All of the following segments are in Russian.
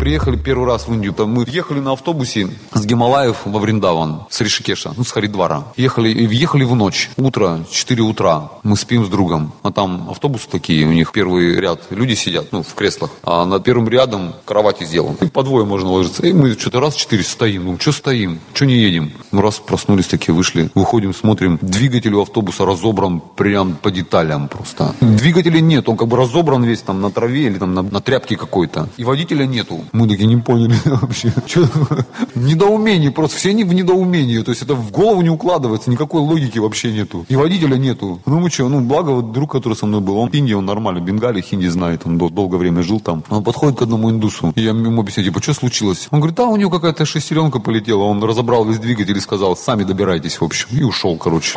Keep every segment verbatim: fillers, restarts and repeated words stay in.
приехали первый раз в Индию, там мы ехали на автобусе с Гималаев во Вриндаван, с Ришикеша, ну, с Харидвара. Ехали и въехали в ночь, утро, четыре утра. Мы спим с другом, а там автобусы такие, у них первый ряд, люди сидят, ну, в креслах, а над первым рядом кровати сделаны. И по двое можно ложиться. И мы что-то раз четыре стоим, ну, что стоим, что не едем? Мы раз проснулись такие, вышли, выходим, смотрим, двигатель у автобуса разобран прям по деталям просто. Двигателя нет, он как бы разобран весь там на траве или там на, на тряпке какой-то. И водителя нету. Мы такие не поняли вообще. Что такое? Недоумение, просто все они в недоумении. То есть это в голову не укладывается, никакой логики вообще нету. И водителя нету. Ну мы что, ну благо вот друг, который со мной был, он Индия, он нормально, Бенгалия, хинди знает, он дол- долгое время жил там. Он подходит к одному индусу, и я ему объясняю, типа, что случилось? Он говорит, да, у него какая-то шестеренка полетела, он разобрал весь двигатель и сказал, сами добирайтесь, в общем. И ушел, короче.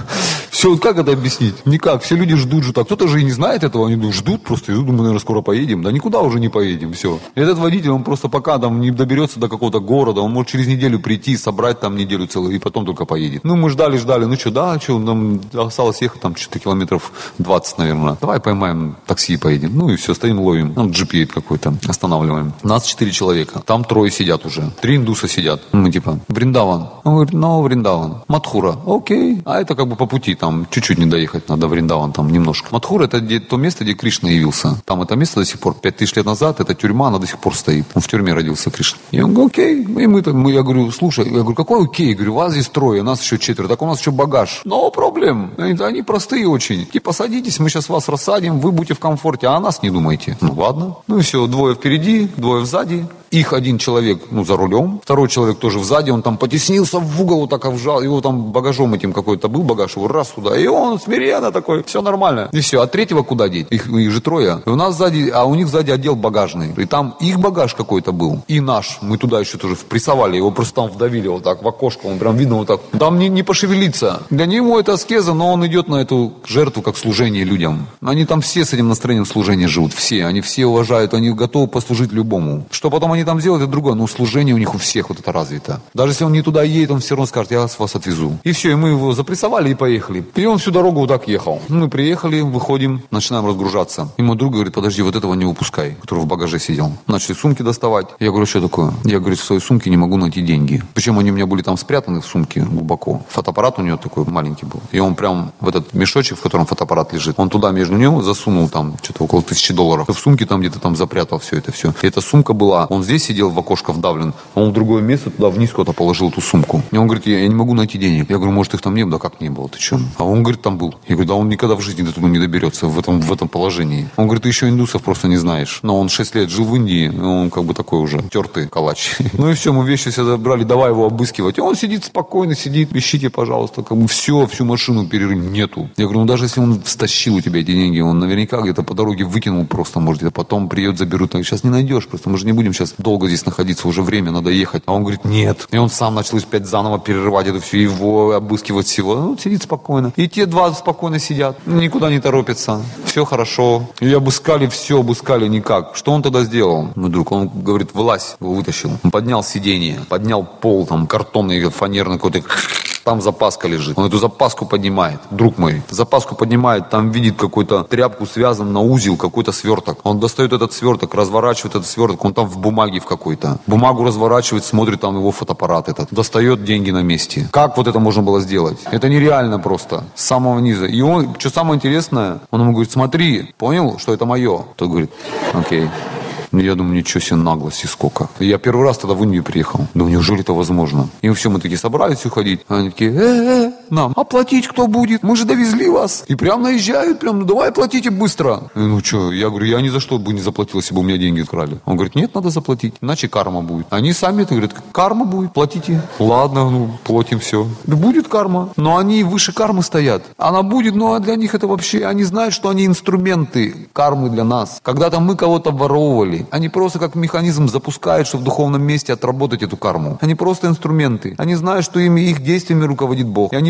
Все, как это объяснить? Никак, все люди ждут же так. Кто-то же и не знает этого, они ждут просто, идут, думаю, наверное, скоро поедем. Да никуда уже не поедем, все. И этот водитель, он просто пока там не доберется до какого-то города, он может через неделю прийти, собрать там неделю целую, и потом только поедет. Ну, мы ждали, ждали, ну что, да, что, нам осталось ехать там что-то километров двадцать, наверное. Давай поймаем такси и поедем. Ну и все, стоим, ловим. Там джипи какой-то, останавливаем. Нас четыре человека. Там трое сидят уже. Три индуса сидят. Мы типа, Вриндаван. Он говорит, ну, Вриндаван. Мадхура. Окей. А это как бы по пути, там, чуть-чуть не доехать надо, Вриндаван, там, немножко. Мадхура это где, то место, где Кришна явился. Там это место до сих пор, пять тысяч лет назад, это тюрьма, она до сих пор стоит. Он в тюрьме родился, Кришна. И он говорит, окей. И мы, мы, я говорю, слушай, я говорю, какой окей? Я говорю, вас здесь трое, нас еще четверо, так у нас еще багаж. No problem. Они, они простые очень. Типа, садитесь, мы сейчас вас рассадим, вы будете в комфорте, а о нас не думайте. Ну, ладно. Ну и все, двое впереди, двое сзади. Их один человек, ну, за рулем, второй человек тоже сзади, он там потеснился в угол, вот так вжал, его там багажом этим какой-то был багаж, его раз туда, и он смиренно такой, все нормально. И все, а третьего куда деть? Их, их же трое. И у нас сзади, а у них сзади отдел багажный. И там их багаж какой-то был, и наш. Мы туда еще тоже впрессовали, его просто там вдавили вот так в окошко, он прям видно вот так. Там не, не пошевелиться. Для него это аскеза, но он идет на эту жертву как служение людям. Они там все с этим настроением служения живут, все. Они все уважают, они готовы послужить любому. Что потом они там делают, это другое, но служение у них у всех вот это развито. Даже если он не туда едет, он все равно скажет, я вас отвезу. И все, и мы его запрессовали и поехали. И он всю дорогу вот так ехал. Мы приехали, выходим, начинаем разгружаться. И мой друг говорит, подожди, вот этого не выпускай, который в багаже сидел. Начали сумки доставать. Я говорю, что такое? Я, говорю, в своей сумке не могу найти деньги. Причем они у меня были там спрятаны в сумке глубоко. Фотоаппарат у него такой маленький был. И он прям в этот мешочек, в котором фотоаппарат лежит, он туда между него засунул там что-то около тысячи долларов. В сумке там где-то там запрятал все это все. И эта сумка была, он здесь сидел в окошко вдавлен, а он в другое место туда вниз куда-то положил эту сумку. И он говорит, я, я не могу найти денег. Я говорю, может их там не было? Да как не было, ты че? А он говорит, там был. Я говорю, да он никогда в жизни до туда не доберется в этом, в этом положении. Он говорит, ты еще индусов просто не знаешь. Но он шесть лет жил в Индии, он как бы такой уже тертый калач. Ну и все, мы вещи все забрали, давай его обыскивать. И он сидит спокойно, сидит, ищите, пожалуйста, как бы все, всю машину перерыв нету. Я говорю, ну даже если он стащил у тебя эти деньги, он наверняка где-то по дороге выкинул просто, может, где-то потом придет, заберут. Сейчас не найдешь, просто мы же не будем сейчас долго здесь находиться, уже время, надо ехать. А он говорит, нет. И он сам начал опять заново перерывать это все, его обыскивать всего. Ну, сидит спокойно. И те два спокойно сидят, никуда не торопятся. Все хорошо. И обыскали все, обыскали никак. Что он тогда сделал? Мой друг, он говорит, вылазь, его вытащил. Он поднял сиденье, поднял пол, там, картонный, фанерный какой-то. Там запаска лежит. Он эту запаску поднимает, друг мой. Запаску поднимает, там видит какую-то тряпку, связан на узел, какой-то сверток. Он достает этот сверток, разворачивает этот сверток, он там в бумаге в какой-то. Бумагу разворачивает, смотрит, там его фотоаппарат этот. Достает деньги на месте. Как вот это можно было сделать? Это нереально просто. С самого низа. И он, что самое интересное, он ему говорит, смотри, понял, что это мое? Тот говорит, окей. Я думаю, ничего себе наглости сколько. Я первый раз тогда в Индию приехал. Думаю, неужели это возможно? И все, мы такие собрались уходить. А они такие, э-э, нам оплатить кто будет? Мы же довезли вас. И прям наезжают, прям, ну давай оплатите быстро. И, ну что, я говорю, я ни за что бы не заплатил, если бы у меня деньги украли. Он говорит, нет, надо заплатить, иначе карма будет. Они сами это говорят, карма будет, платите. Ладно, ну, платим все. Да будет карма. Но они выше кармы стоят. Она будет, но для них это вообще, они знают, что они инструменты кармы для нас. Когда-то мы кого-то воровали. Они просто как механизм запускают, чтобы в духовном месте отработать эту карму. Они просто инструменты. Они знают, что ими, их действиями руководит Бог. И они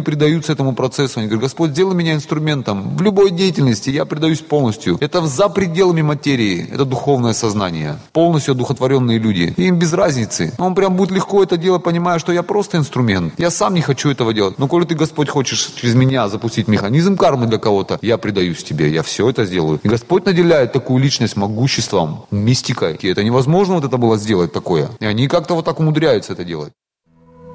предаются этому процессу. Они говорят: Господь, сделай меня инструментом в любой деятельности, я предаюсь полностью. Это за пределами материи, это духовное сознание. Полностью одухотворенные люди. И им без разницы. Он прям будет легко это делать, понимая, что я просто инструмент. Я сам не хочу этого делать. Но коли ты, Господь, хочешь через меня запустить механизм кармы для кого-то, я предаюсь тебе, я все это сделаю. И Господь наделяет такую личность могуществом, мистикой. И это невозможно вот это было сделать такое. И они как-то вот так умудряются это делать.